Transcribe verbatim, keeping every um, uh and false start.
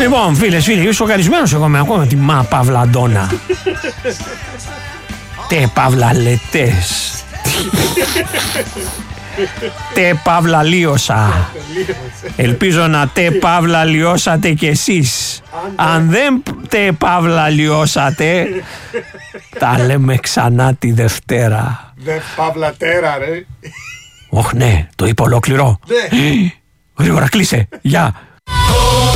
Λοιπόν, φίλες, φίλοι, είσαι σοκαρισμένος εγώ με ακόμα τη Μα Παύλα Ντόνα. Τε Παύλα Λετές. Τε Παύλα Λίωσα. Ελπίζω να τε Παύλα λιώσατε κι εσείς. Αν δεν τε Παύλα λιώσατε, τα λέμε ξανά τη Δευτέρα. Δε Παύλα τέρα ρε. Όχ ναι, το είπα ολόκληρο. Γρήγορα κλείσε, γεια.